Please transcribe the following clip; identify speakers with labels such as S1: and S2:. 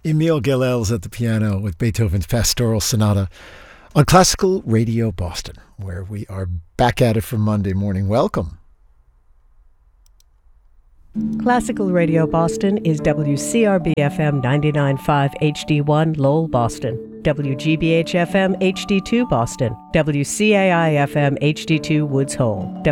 S1: Emil Gilels at the piano with Beethoven's Pastoral Sonata on Classical Radio Boston, where we are back at it for Monday morning. Welcome.
S2: Classical Radio Boston is WCRB-FM 99.5 HD1 Lowell, Boston, WGBH-FM HD2 Boston, WCAI-FM HD2 Woods Hole,